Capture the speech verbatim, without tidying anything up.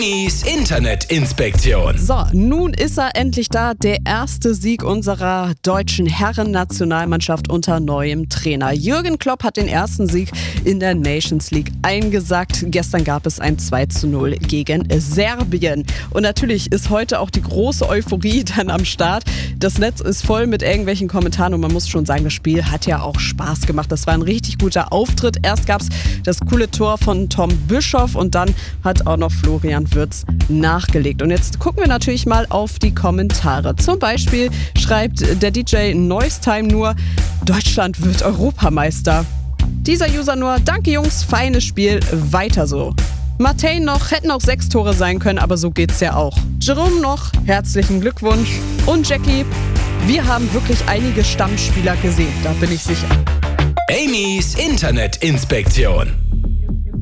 Amy's Internetinspektion. So, nun ist er endlich da, der erste Sieg unserer deutschen Herren-Nationalmannschaft unter neuem Trainer. Jürgen Klopp hat den ersten Sieg in der Nations League eingesackt. Gestern gab es ein zwei zu null gegen Serbien. Und natürlich ist heute auch die große Euphorie dann am Start. Das Netz ist voll mit irgendwelchen Kommentaren und man muss schon sagen, das Spiel hat ja auch Spaß gemacht. Das war ein richtig guter Auftritt. Erst gab es das coole Tor von Tom Bischoff und dann hat auch noch Florian Wirtz nachgelegt. Und jetzt gucken wir natürlich mal auf die Kommentare. Zum Beispiel schreibt der D J Noise nur, Deutschland wird Europameister. Dieser User nur, danke Jungs, feines Spiel, weiter so. Matej noch, hätten auch sechs Tore sein können, aber so geht's ja auch. Jerome noch, herzlichen Glückwunsch. Und Jackie, wir haben wirklich einige Stammspieler gesehen, da bin ich sicher. Amy's Internetinspektion.